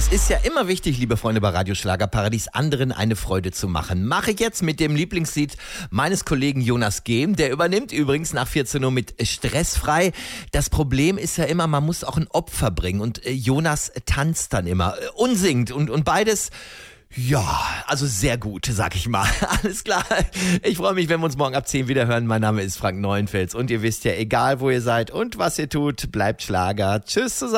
Es ist ja immer wichtig, liebe Freunde bei Radio Schlagerparadies, anderen eine Freude zu machen. Mache ich jetzt mit dem Lieblingslied meines Kollegen Jonas Gehm. Der übernimmt übrigens nach 14 Uhr mit Stressfrei. Das Problem ist ja immer, man muss auch ein Opfer bringen. Und Jonas tanzt dann immer und singt. Und beides, ja, also sehr gut, sag ich mal. Alles klar. Ich freue mich, wenn wir uns morgen ab 10 wieder hören. Mein Name ist Frank Neuenfels. Und ihr wisst ja, egal wo ihr seid und was ihr tut, bleibt Schlager. Tschüss zusammen.